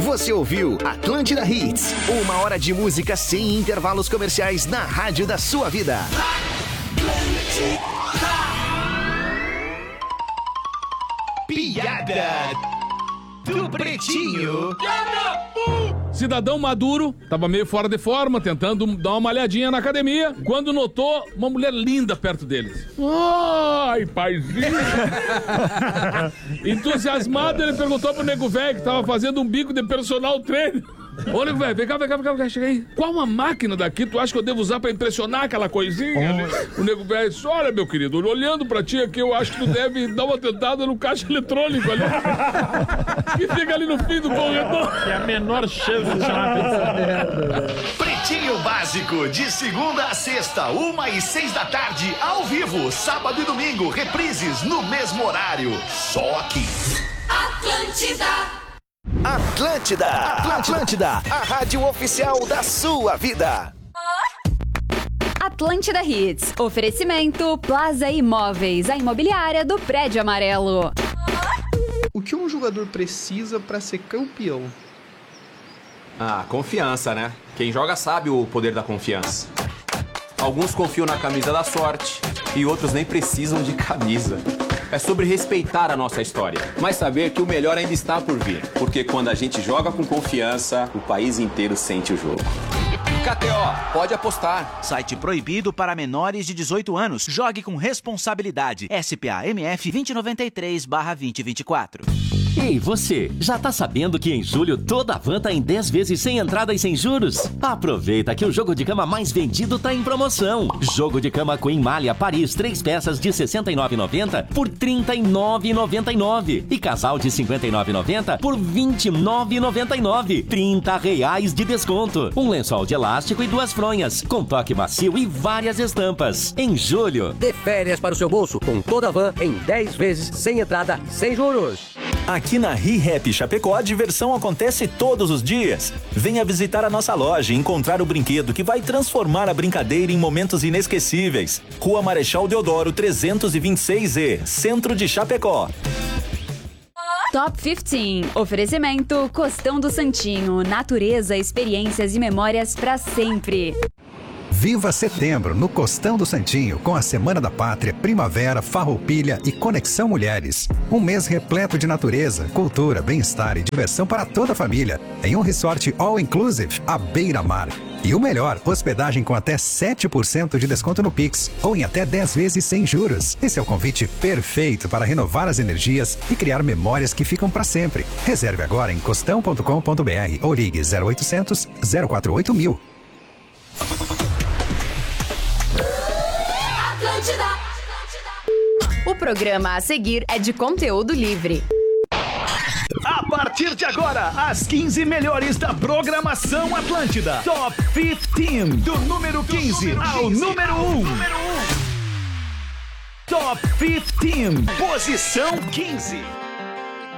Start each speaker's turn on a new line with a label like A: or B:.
A: Você ouviu Atlântida Hits, 1 hora de música sem intervalos comerciais na rádio da sua vida. Piada do Pretinho.
B: Cidadão Maduro tava meio fora de forma, tentando dar uma malhadinha na academia, quando notou uma mulher linda perto deles. Ai, paizinho! Entusiasmado, ele perguntou pro nego velho que tava fazendo um bico de personal trainer. Ô, nego velho, vem cá, chega aí. Qual uma máquina daqui tu acha que eu devo usar pra impressionar aquela coisinha? O nego velho disse, olha, meu querido, olhando pra ti aqui, eu acho que tu deve dar uma tentada no caixa eletrônico ali. Que fica ali no fim do corredor.
C: É a menor chance de chamar atenção.
A: Pretinho Básico, de segunda a sexta, 1h06 da tarde, ao vivo, sábado e domingo, reprises no mesmo horário. Só aqui. Atlântida, a rádio oficial da sua vida.
D: Atlântida Hits, oferecimento Plaza Imóveis, a imobiliária do Prédio Amarelo.
E: O que um jogador precisa para ser campeão?
F: Confiança, né? Quem joga sabe o poder da confiança. Alguns confiam na camisa da sorte e outros nem precisam de camisa. É sobre respeitar a nossa história, mas saber que o melhor ainda está por vir. Porque quando a gente joga com confiança, o país inteiro sente o jogo. KTO, pode apostar.
G: Site proibido para menores de 18 anos. Jogue com responsabilidade. SPA-MF 2093/2024.
H: Ei, você, já tá sabendo que em julho toda a van tá em 10 vezes sem entrada e sem juros? Aproveita que o jogo de cama mais vendido tá em promoção. Jogo de cama Queen Malha Paris, 3 peças de R$ 69,90 por R$ 39,99. E casal de R$ 59,90 por R$ 29,99. R$ 30 de desconto. Um lençol de elástico e 2 fronhas, com toque macio e várias estampas. Em julho,
I: dê férias para o seu bolso com toda a van em 10 vezes sem entrada e sem juros.
J: Aqui na ReHap Chapecó, a diversão acontece todos os dias. Venha visitar a nossa loja e encontrar o brinquedo que vai transformar a brincadeira em momentos inesquecíveis. Rua Marechal Deodoro 326E, Centro de Chapecó.
D: Top 15. Oferecimento Costão do Santinho. Natureza, experiências e memórias pra sempre.
K: Viva setembro no Costão do Santinho, com a Semana da Pátria, Primavera, Farroupilha e Conexão Mulheres. Um mês repleto de natureza, cultura, bem-estar e diversão para toda a família, em um resort all-inclusive, à beira-mar. E o melhor, hospedagem com até 7% de desconto no Pix, ou em até 10 vezes sem juros. Esse é o convite perfeito para renovar as energias e criar memórias que ficam para sempre. Reserve agora em costão.com.br ou ligue 0800 048 1000.
D: O programa a seguir é de conteúdo livre.
A: A partir de agora, as 15 melhores da programação Atlântida. Top 15, do número 15 ao número 1. Top 15, posição 15.